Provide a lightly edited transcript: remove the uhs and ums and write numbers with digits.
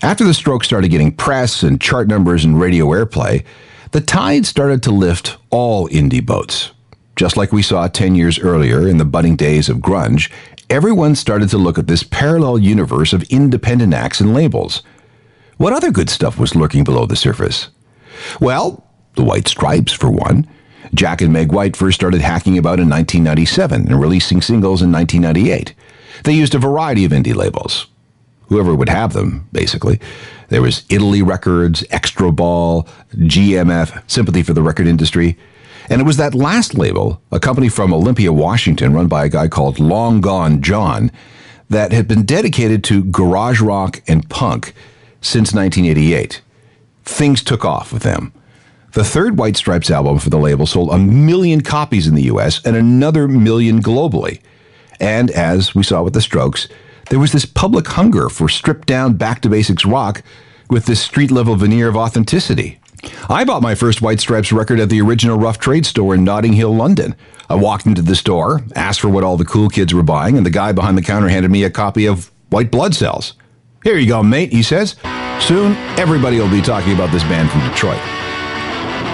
After the Strokes started getting press and chart numbers and radio airplay, the tide started to lift all indie boats. Just like we saw 10 years earlier in the budding days of grunge, everyone started to look at this parallel universe of independent acts and labels. What other good stuff was lurking below the surface? Well, the White Stripes, for one. Jack and Meg White first started hacking about in 1997 and releasing singles in 1998. They used a variety of indie labels. Whoever would have them, basically. There was Italy Records, Extra Ball, GMF, Sympathy for the Record Industry. And it was that last label, a company from Olympia, Washington, run by a guy called Long Gone John, that had been dedicated to garage rock and punk since 1988. Things took off with them. The third White Stripes album for the label sold 1 million copies in the U.S. and another 1 million globally. And as we saw with the Strokes, there was this public hunger for stripped-down, back-to-basics rock with this street-level veneer of authenticity. I bought my first White Stripes record at the original Rough Trade store in Notting Hill, London. I walked into the store, asked for what all the cool kids were buying, and the guy behind the counter handed me a copy of White Blood Cells. "Here you go, mate," he says. "Soon, everybody will be talking about this band from Detroit."